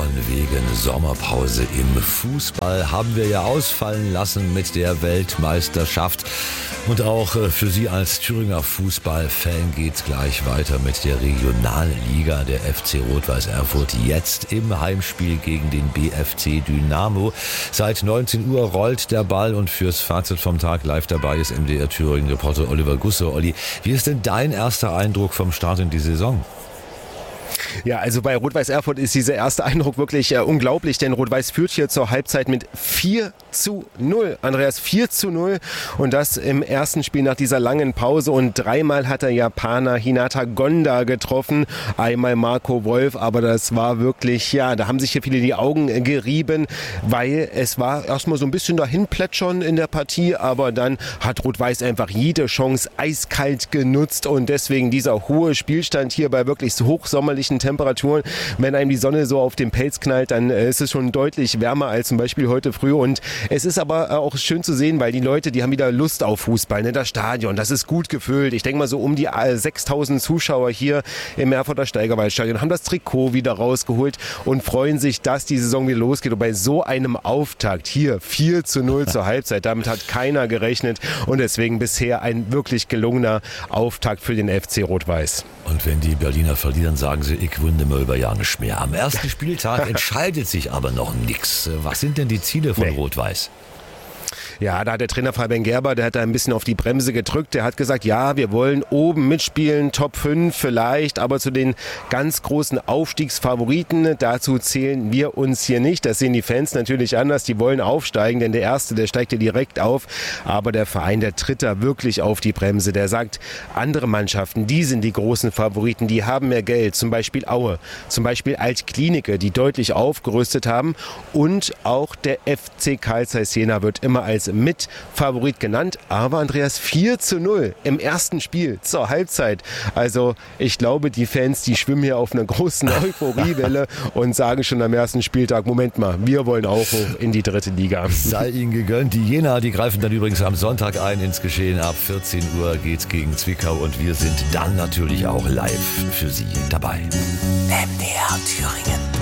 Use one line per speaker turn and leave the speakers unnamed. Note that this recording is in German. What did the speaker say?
von wegen Sommerpause im Fußball haben wir ja ausfallen lassen mit der Weltmeisterschaft. Und auch für Sie als Thüringer Fußballfan geht's gleich weiter mit der Regionalliga. Der FC Rot-Weiß Erfurt jetzt im Heimspiel gegen den BFC Dynamo. Seit 19 Uhr rollt der Ball und fürs Fazit vom Tag live dabei ist MDR Thüringen-Reporter Oliver Gusse. Olli, wie ist denn dein erster Eindruck vom Start in die Saison?
Ja, also bei Rot-Weiß Erfurt ist dieser erste Eindruck wirklich unglaublich, denn Rot-Weiß führt hier zur Halbzeit mit 4:0. Andreas, 4:0 und das im ersten Spiel nach dieser langen Pause und dreimal hat der Japaner Hinata Gonda getroffen, einmal Marco Wolf, aber das war wirklich, ja, da haben sich hier viele die Augen gerieben, weil es war erstmal so ein bisschen dahin plätschern in der Partie, aber dann hat Rot-Weiß einfach jede Chance eiskalt genutzt und deswegen dieser hohe Spielstand hier bei wirklich hochsommerlichen Temperaturen. Wenn einem die Sonne so auf den Pelz knallt, dann ist es schon deutlich wärmer als zum Beispiel heute früh. Und es ist aber auch schön zu sehen, weil die Leute, die haben wieder Lust auf Fußball. Ne? Das Stadion, das ist gut gefüllt. Ich denke mal so um die 6.000 Zuschauer hier im Erfurter Steigerwaldstadion haben das Trikot wieder rausgeholt und freuen sich, dass die Saison wieder losgeht. Und bei so einem Auftakt hier 4:0 zur Halbzeit, damit hat keiner gerechnet. Und deswegen bisher ein wirklich gelungener Auftakt für den FC Rot-Weiß.
Und wenn die Berliner verlieren, sagen sie, ich wunde mal über Jahr nicht mehr. Am ersten Spieltag entscheidet sich aber noch nichts. Was sind denn die Ziele von Rot-Weiß?
Ja, da hat der Trainer Fabian Gerber, der hat da ein bisschen auf die Bremse gedrückt. Der hat gesagt, ja, wir wollen oben mitspielen, Top 5 vielleicht, aber zu den ganz großen Aufstiegsfavoriten, dazu zählen wir uns hier nicht. Das sehen die Fans natürlich anders, die wollen aufsteigen, denn der Erste, der steigt ja direkt auf. Aber der Verein, der tritt da wirklich auf die Bremse. Der sagt, andere Mannschaften, die sind die großen Favoriten, die haben mehr Geld. Zum Beispiel Aue, zum Beispiel Altklinike, die deutlich aufgerüstet haben. Und auch der FC Carl Zeiss Jena wird immer als Mitfavorit genannt, aber Andreas 4:0 im ersten Spiel zur Halbzeit. Also ich glaube, die Fans, die schwimmen hier auf einer großen Euphoriewelle und sagen schon am ersten Spieltag, Moment mal, wir wollen auch hoch in die dritte Liga.
Sei ihnen gegönnt. Die Jena, die greifen dann übrigens am Sonntag ein ins Geschehen. Ab 14 Uhr geht's gegen Zwickau und wir sind dann natürlich auch live für Sie dabei.
MDR Thüringen.